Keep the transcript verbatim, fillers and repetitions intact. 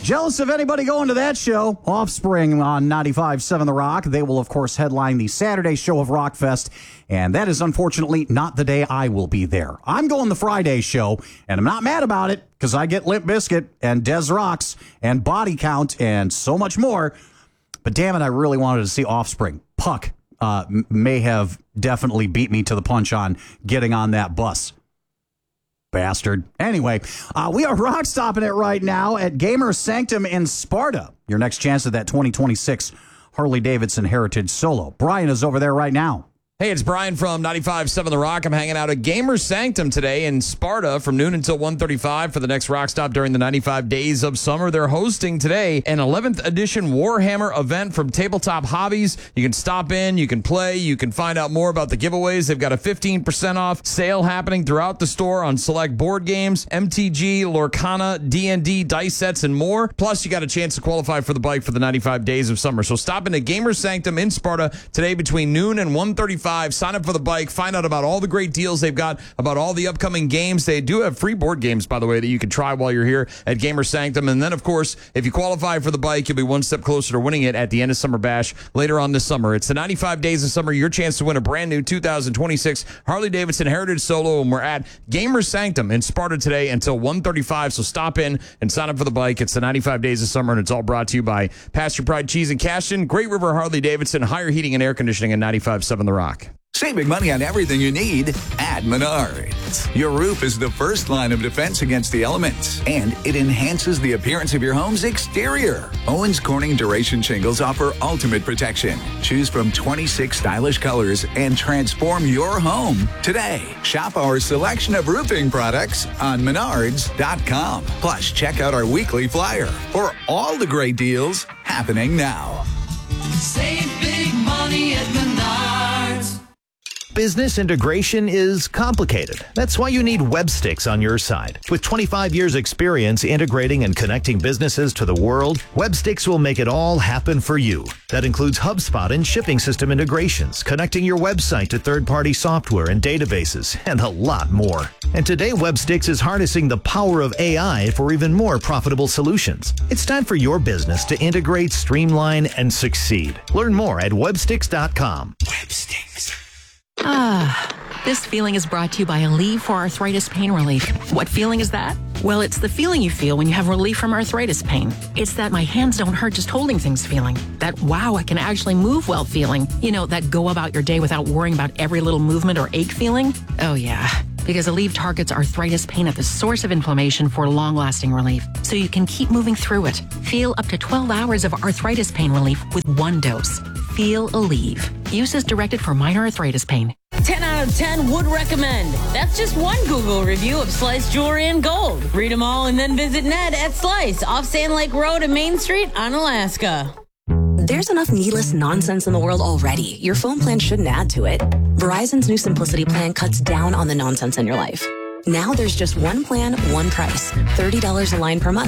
Jealous of anybody going to that show? Offspring on ninety-five point seven The Rock. They will, of course, headline the Saturday show of Rockfest, and that is unfortunately not the day I will be there. I'm going the Friday show, and I'm not mad about it because I get Limp Bizkit and Des Rocks and Body Count and so much more. But damn it, I really wanted to see Offspring. Puck uh, m- may have definitely beat me to the punch on getting on that bus. Bastard. Anyway, uh, we are rock stopping it right now at Gamer Sanctum in Sparta. Your next chance at that twenty twenty-six Harley-Davidson Heritage Solo. Brian is over there right now. Hey, it's Brian from ninety-five point seven The Rock. I'm hanging out at Gamer Sanctum today in Sparta from noon until one thirty-five for the next rock stop during the ninety-five days of summer. They're hosting today an eleventh edition Warhammer event from Tabletop Hobbies. You can stop in, you can play, you can find out more about the giveaways. They've got a fifteen percent off sale happening throughout the store on select board games, M T G, Lorcana, D and D, dice sets, and more. Plus, you got a chance to qualify for the bike for the ninety-five days of summer. So stop into Gamer Sanctum in Sparta today between noon and one thirty-five. Sign up for the bike. Find out about all the great deals they've got, about all the upcoming games. They do have free board games, by the way, that you can try while you're here at Gamer Sanctum. And then, of course, if you qualify for the bike, you'll be one step closer to winning it at the end of Summer Bash later on this summer. It's the ninety-five days of summer, your chance to win a brand new two thousand twenty-six Harley-Davidson Heritage Solo. And we're at Gamer Sanctum in Sparta today until one thirty-five. So stop in and sign up for the bike. It's the ninety-five days of summer, and it's all brought to you by Pasture Pride Cheese and Cashton, Great River Harley-Davidson, Higher Heating and Air Conditioning, and ninety-five point seven The Rock. Saving money on everything you need at Menards. Your roof is the first line of defense against the elements, and it enhances the appearance of your home's exterior. Owens Corning Duration Shingles offer ultimate protection. Choose from twenty-six stylish colors and transform your home today. Shop our selection of roofing products on menards dot com. Plus, check out our weekly flyer for all the great deals happening now. Save big money at Menards. Business integration is complicated. That's why you need Websticks on your side. With twenty-five years experience integrating and connecting businesses to the world, Websticks will make it all happen for you. That includes HubSpot and shipping system integrations, connecting your website to third-party software and databases, and a lot more. And today, Websticks is harnessing the power of A I for even more profitable solutions. It's time for your business to integrate, streamline, and succeed. Learn more at websticks dot com. Websticks. Ah, this feeling is brought to you by Aleve for arthritis pain relief. What feeling is that? Well, it's the feeling you feel when you have relief from arthritis pain. It's that my hands don't hurt just holding things feeling. That wow, I can actually move well feeling. You know, that go about your day without worrying about every little movement or ache feeling. Oh yeah, because Aleve targets arthritis pain at the source of inflammation for long-lasting relief, so you can keep moving through it. Feel up to twelve hours of arthritis pain relief with one dose. Feel Aleve. Use as directed for minor arthritis pain. ten out of ten would recommend. That's just one Google review of Slice Jewelry and Gold. Read them all and then visit Ned at Slice off Sand Lake Road and Main Street on Alaska. There's enough needless nonsense in the world already. Your phone plan shouldn't add to it. Verizon's new Simplicity plan cuts down on the nonsense in your life. Now there's just one plan, one price. thirty dollars a line per month.